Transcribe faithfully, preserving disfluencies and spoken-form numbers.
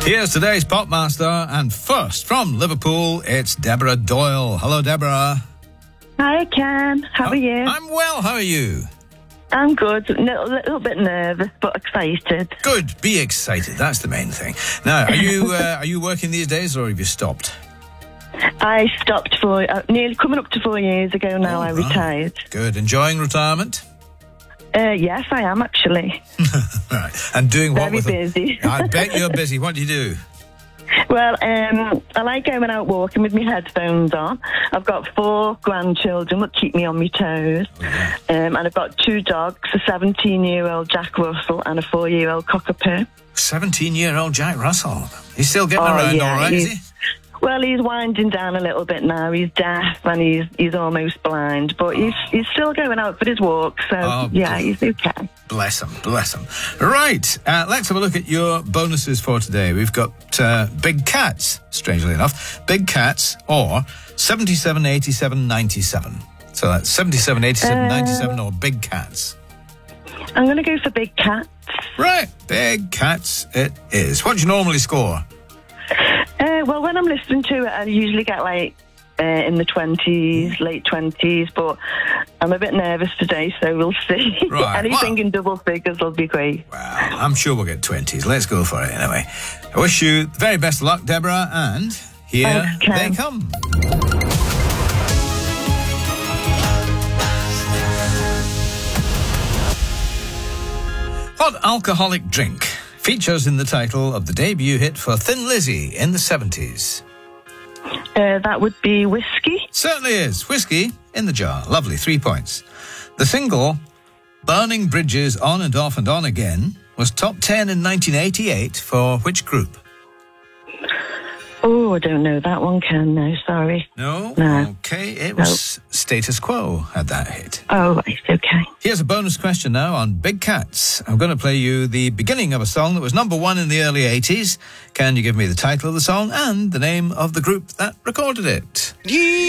Here's today's Popmaster, and first from Liverpool, it's Deborah Doyle. Hello, Deborah. Hi, Ken. How Oh, are you? I'm well. How are you? I'm good. A little, little bit nervous, but excited. Good. Be excited. That's the main thing. Now, are you uh, are you working these days, or have you stopped? I stopped for uh, nearly coming up to four years ago now. Oh, I right. retired. Good. Enjoying retirement? Uh, yes, I am actually. Right. And doing what Very with busy. A, I bet you're busy. What do you do? Well, um, I like going out walking with my headphones on. I've got four grandchildren that keep me on my toes. Oh, yeah. Um, and I've got two dogs, a seventeen-year-old Jack Russell and a four-year-old Cockapoo. seventeen-year-old Jack Russell. He's still getting Oh, around yeah, all right, is he's- he? Well, he's winding down a little bit now. He's deaf and he's he's almost blind, but he's he's still going out for his walk. So Oh, yeah, he's okay. Bless him, bless him. Right, uh, let's have a look at your bonuses for today. We've got uh, Big Cats, strangely enough. Big Cats or seventy-seven, eighty-seven, ninety-seven. So that's seventy-seven, eighty-seven, ninety-seven or Big Cats. I'm going to go for Big Cats. Right, Big Cats it is. What do you normally score? Uh, well, when I'm listening to it, I usually get like uh, in the twenties, late twenties, but I'm a bit nervous today, so we'll see. Right, Anything well- in double figures will be great. Well, I'm sure we'll get twenties. Let's go for it anyway. I wish you the very best of luck, Deborah, and here Thanks, Ken. they come. What alcoholic drink features in the title of the debut hit for Thin Lizzy in the seventies? Uh, that would be whiskey. Certainly is. Whiskey in the jar. Lovely. Three points. The single, Burning Bridges On and Off and On Again, was top ten in nineteen eighty-eight for which group? Oh, I don't know that one, Ken. No, sorry. No? No. Okay, it was Status Quo had that hit. Oh, right, okay. Here's a bonus question now on Big Cats. I'm going to play you the beginning of a song that was number one in the early eighties. Can you give me the title of the song and the name of the group that recorded it?